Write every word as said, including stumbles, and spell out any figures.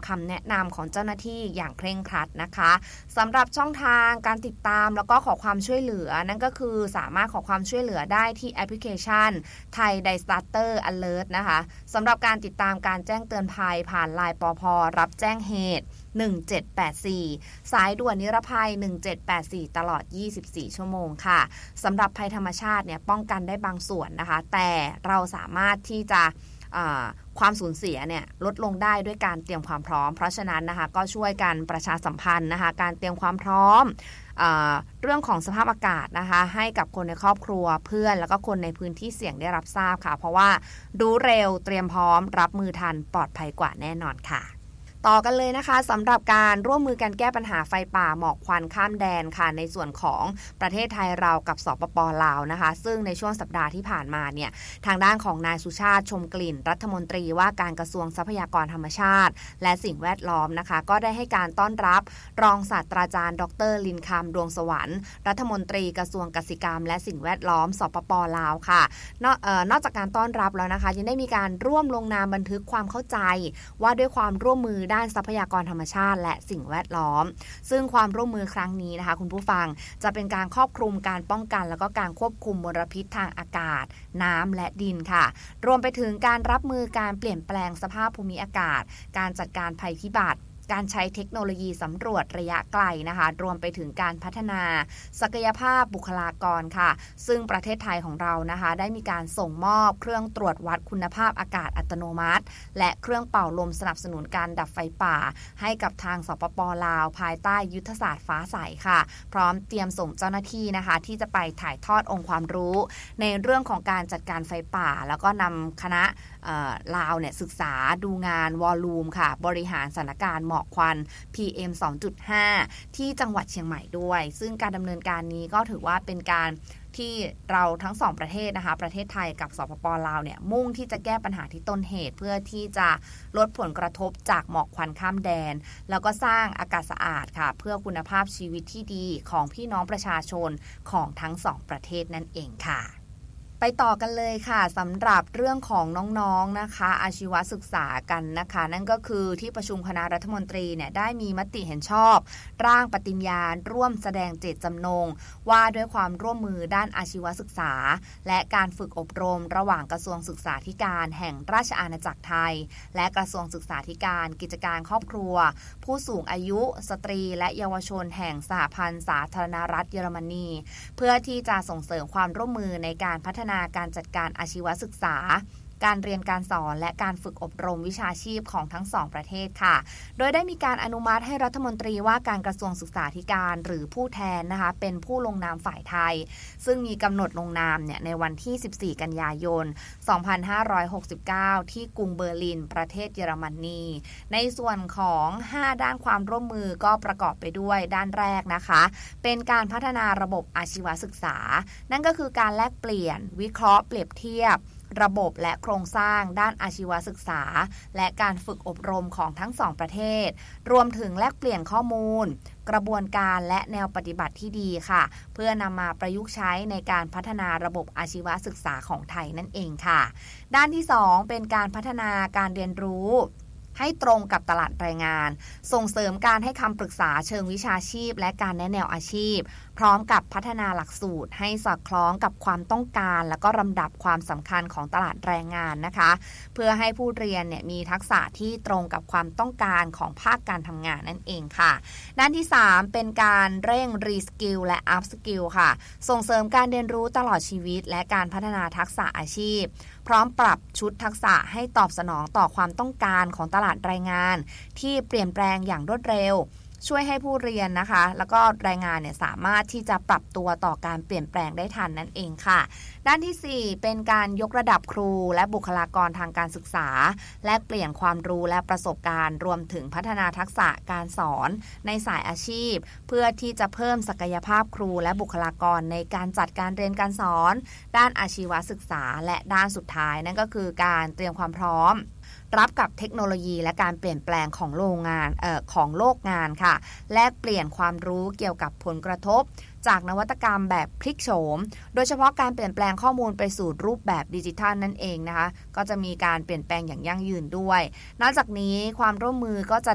คำแนะนำของเจ้าหน้าที่อย่างเคร่งครัดนะคะสำหรับช่องทางการติดตามแล้วก็ขอความช่วยเหลือนั่นก็คือสามารถขอความช่วยเหลือได้ที่แอปพลิเคชันไทย Disaster Alert นะคะสำหรับการติดตามการแจ้งเตือนภัยผ่าน ไลน์ ปภ.รับแจ้งเหตุหนึ่งเจ็ดแปดสี่สายด่วนนิรภัยหนึ่งเจ็ดแปดสี่ตลอดยี่สิบสี่ชั่วโมงค่ะสำหรับภัยธรรมชาติเนี่ยป้องกันได้บางส่วนนะคะแต่เราสามารถที่จะความสูญเสียเนี่ยลดลงได้ด้วยการเตรียมความพร้อมเพราะฉะนั้นนะคะก็ช่วยกันประชาสัมพันธ์นะคะการเตรียมความพร้อมเอ่อเรื่องของสภาพอากาศนะคะให้กับคนในครอบครัวเพื่อนแล้วก็คนในพื้นที่เสี่ยงได้รับทราบค่ะเพราะว่ารู้เร็วเตรียมพร้อมรับมือทันปลอดภัยกว่าแน่นอนค่ะต่อกันเลยนะคะสำหรับการร่วมมือกันแก้ปัญหาไฟป่าหมอกควันข้ามแดนค่ะในส่วนของประเทศไทยเรากับสปป.ลาวนะคะซึ่งในช่วงสัปดาห์ที่ผ่านมาเนี่ยทางด้านของนายสุชาติชมกลิ่นรัฐมนตรีว่าการกระทรวงทรัพยากรธรรมชาติและสิ่งแวดล้อมนะคะก็ได้ให้การต้อนรับรองศาสตราจารย์ดรลินคำดวงสวรรค์รัฐมนตรีกระทรวงกสิกรรมและสิ่งแวดล้อมสปป.ลาวค่ะนอกเอ่อนอกจากการต้อนรับแล้วนะคะยังได้มีการร่วมลงนามบันทึกความเข้าใจว่าด้วยความร่วมมือด้านทรัพยากรธรรมชาติและสิ่งแวดล้อมซึ่งความร่วมมือครั้งนี้นะคะคุณผู้ฟังจะเป็นการครอบคลุมการป้องกันแล้วก็การควบคุมมลพิษทางอากาศน้ำและดินค่ะรวมไปถึงการรับมือการเปลี่ยนแปลงสภาพภูมิอากาศการจัดการภัยพิบัติการใช้เทคโนโลยีสำรวจระยะไกลนะคะรวมไปถึงการพัฒนาศักยภาพบุคลากรค่ะซึ่งประเทศไทยของเรานะคะได้มีการส่งมอบเครื่องตรวจวัดคุณภาพอากาศอัตโนมัติและเครื่องเป่าลมสนับสนุนการดับไฟป่าให้กับทางสปป.ลาวภายใต้ยุทธศาสตร์ฟ้าใสค่ะพร้อมเตรียมส่งเจ้าหน้าที่นะคะที่จะไปถ่ายทอดองค์ความรู้ในเรื่องของการจัดการไฟป่าแล้วก็นำคณะลาวเนี่ยศึกษาดูงานวอลลุ่มค่ะบริหารสถานการณ์หมอกควัน พี เอ็ม สองจุดห้า ที่จังหวัดเชียงใหม่ด้วยซึ่งการดำเนินการนี้ก็ถือว่าเป็นการที่เราทั้งสองประเทศนะคะประเทศไทยกับสปป.ลาวเนี่ยมุ่งที่จะแก้ปัญหาที่ต้นเหตุเพื่อที่จะลดผลกระทบจากหมอกควันข้ามแดนแล้วก็สร้างอากาศสะอาดค่ะเพื่อคุณภาพชีวิตที่ดีของพี่น้องประชาชนของทั้งสองประเทศนั่นเองค่ะไปต่อกันเลยค่ะสำหรับเรื่องของน้องๆนะคะอาชีวศึกษากันนะคะนั่นก็คือที่ประชุมคณะรัฐมนตรีเนี่ยได้มีมติเห็นชอบร่างปฏิญญาณร่วมแสดงเจตจำนงว่าด้วยความร่วมมือด้านอาชีวศึกษาและการฝึกอบรมระหว่างกระทรวงศึกษาธิการแห่งราชอาณาจักรไทยและกระทรวงศึกษาธิการกิจการครอบครัวผู้สูงอายุสตรีและเยาวชนแห่งสหพันธ์สาธารณรัฐเยอรมนีเพื่อที่จะส่งเสริมความร่วมมือในการพัฒนาการจัดการอาชีวศึกษาการเรียนการสอนและการฝึกอบรมวิชาชีพของทั้งสองประเทศค่ะโดยได้มีการอนุมัติให้รัฐมนตรีว่าการกระทรวงศึกษาธิการหรือผู้แทนนะคะเป็นผู้ลงนามฝ่ายไทยซึ่งมีกำหนดลงนามเนี่ยในวันที่สิบสี่กันยายนสองพันห้าร้อยหกสิบเก้าที่กรุงเบอร์ลินประเทศเยอรมนีในส่วนของห้าด้านความร่วมมือก็ประกอบไปด้วยด้านแรกนะคะเป็นการพัฒนาระบบอาชีวศึกษานั่นก็คือการแลกเปลี่ยนวิเคราะห์เปรียบเทียบระบบและโครงสร้างด้านอาชีวศึกษาและการฝึกอบรมของทั้งสองประเทศรวมถึงแลกเปลี่ยนข้อมูลกระบวนการและแนวปฏิบัติที่ดีค่ะเพื่อนำมาประยุกต์ใช้ในการพัฒนาระบบอาชีวศึกษาของไทยนั่นเองค่ะด้านที่สองเป็นการพัฒนาการเรียนรู้ให้ตรงกับตลาดแรงงานส่งเสริมการให้คำปรึกษาเชิงวิชาชีพและการแนะแนวอาชีพพร้อมกับพัฒนาหลักสูตรให้สอดคล้องกับความต้องการและก็ลำดับความสำคัญของตลาดแรงงานนะคะเพื่อให้ผู้เรียนเนี่ยมีทักษะที่ตรงกับความต้องการของภาคการทำงานนั่นเองค่ะด้านที่สามเป็นการเร่งรีสกิลและอัพสกิลค่ะส่งเสริมการเรียนรู้ตลอดชีวิตและการพัฒนาทักษะอาชีพพร้อมปรับชุดทักษะให้ตอบสนองต่อความต้องการของตลาดแรงงานที่เปลี่ยนแปลงอย่างรวดเร็วช่วยให้ผู้เรียนนะคะแล้วก็แรงงานเนี่ยสามารถที่จะปรับตัวต่อการเปลี่ยนแปลงได้ทันนั่นเองค่ะด้านที่สี่เป็นการยกระดับครูและบุคลากรทางการศึกษาและเปลี่ยนความรู้และประสบการณ์รวมถึงพัฒนาทักษะการสอนในสายอาชีพเพื่อที่จะเพิ่มศักยภาพครูและบุคลากรในการจัดการเรียนการสอนด้านอาชีวศึกษาและด้านสุดท้ายนั่นก็คือการเตรียมความพร้อมรับกับเทคโนโลยีและการเปลี่ยนแปลงของโรงงานเอ่อของโลกงานค่ะแลกเปลี่ยนความรู้เกี่ยวกับผลกระทบจากนวัตกรรมแบบพลิกโฉมโดยเฉพาะการเปลี่ยนแปลงข้อมูลไปสู่รูปแบบดิจิทัลนั่นเองนะคะก็จะมีการเปลี่ยนแปลงอย่างยั่งยืนด้วยนอกจากนี้ความร่วมมือก็จะ